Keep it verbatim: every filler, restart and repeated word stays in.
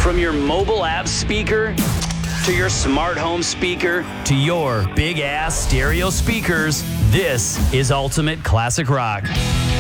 From your mobile app speaker to your smart home speaker to your big ass stereo speakers, this is Ultimate Classic Rock.